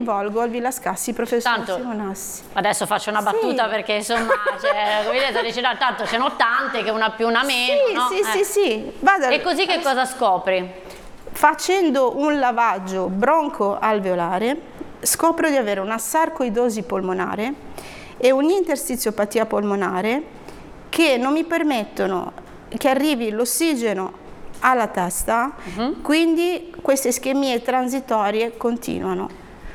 Rivolgo al Villa Scassi, professor Tanto, Simonassi. Adesso faccio una battuta perché insomma, come vedete, dice, no, tanto ce n'ho tante, che una più una meno. Sì. E così che cosa scopri? Facendo un lavaggio bronco-alveolare scopro di avere una sarcoidosi polmonare e un'interstiziopatia polmonare che non mi permettono che arrivi l'ossigeno alla testa, quindi queste ischemie transitorie continuano.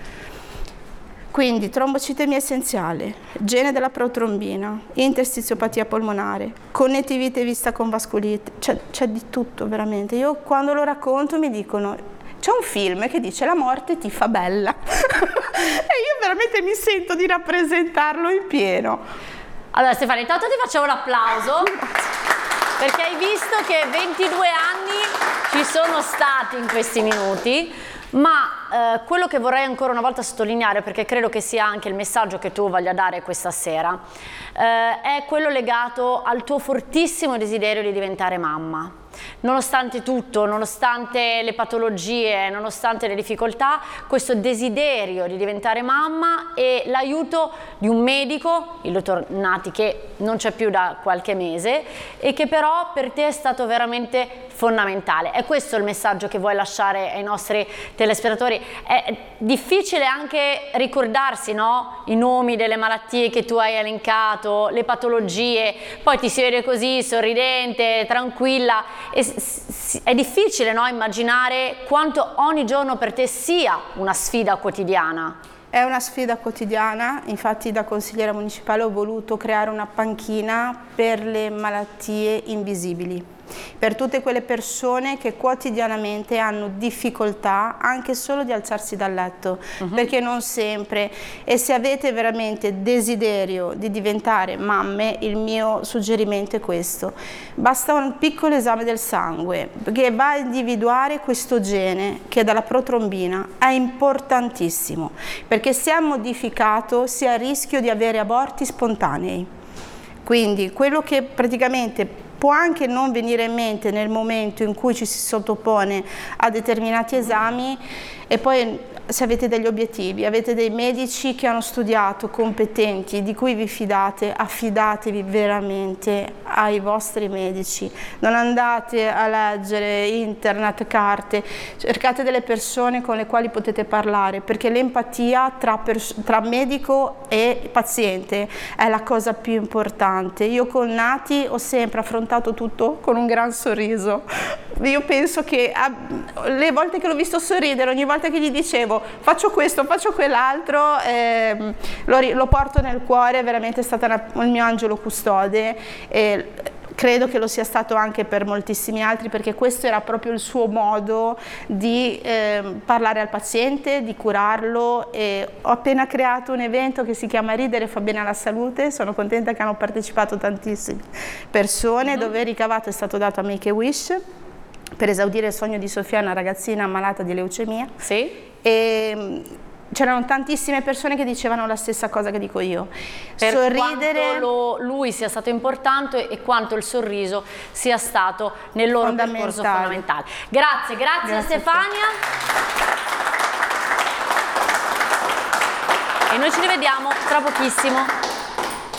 Quindi trombocitemia essenziale, gene della protrombina, interstiziopatia polmonare, connettivite vista con vascolite, c'è di tutto veramente. Io quando lo racconto mi dicono, c'è un film che dice la morte ti fa bella e io veramente mi sento di rappresentarlo in pieno. Allora Stefania, intanto ti facciamo l'applauso perché hai visto che 22 anni ci sono stati in questi minuti. Ma quello che vorrei ancora una volta sottolineare, perché credo che sia anche il messaggio che tu voglia dare questa sera, è quello legato al tuo fortissimo desiderio di diventare mamma. Nonostante tutto, nonostante le patologie, nonostante le difficoltà, questo desiderio di diventare mamma e l'aiuto di un medico, il dottor Nati, che non c'è più da qualche mese e che però per te è stato veramente fondamentale. È questo il messaggio che vuoi lasciare ai nostri telespettatori? È difficile anche ricordarsi, no? I nomi delle malattie che tu hai elencato, le patologie, poi ti si vede così sorridente, tranquilla. È difficile, no, immaginare quanto ogni giorno per te sia una sfida quotidiana. È una sfida quotidiana, infatti da consigliera municipale ho voluto creare una panchina per le malattie invisibili, per tutte quelle persone che quotidianamente hanno difficoltà anche solo di alzarsi dal letto, perché non sempre, e se avete veramente desiderio di diventare mamme, il mio suggerimento è questo: basta un piccolo esame del sangue che va a individuare questo gene che è dalla protrombina, è importantissimo, perché se è modificato si ha il rischio di avere aborti spontanei. Quindi quello che praticamente può anche non venire in mente nel momento in cui ci si sottopone a determinati esami, e poi se avete degli obiettivi, avete dei medici che hanno studiato, competenti, di cui vi fidate, affidatevi veramente ai vostri medici. Non andate a leggere internet, carte, cercate delle persone con le quali potete parlare, perché l'empatia tra medico e paziente è la cosa più importante. Io con Nati ho sempre affrontato tutto con un gran sorriso. Io penso che le volte che l'ho visto sorridere, ogni volta che gli dicevo faccio questo, faccio quell'altro, lo porto nel cuore, veramente è stato il mio angelo custode, e credo che lo sia stato anche per moltissimi altri, perché questo era proprio il suo modo di parlare al paziente, di curarlo. E ho appena creato un evento che si chiama Ridere fa bene alla salute, sono contenta che hanno partecipato tantissime persone, dove il ricavato è stato dato a Make-A-Wish per esaudire il sogno di Sofia, una ragazzina malata di leucemia. Sì. E c'erano tantissime persone che dicevano la stessa cosa che dico io. Per sorridere, quanto lui sia stato importante e quanto il sorriso sia stato nel loro percorso fondamentale. Grazie Stefania. E noi ci rivediamo tra pochissimo.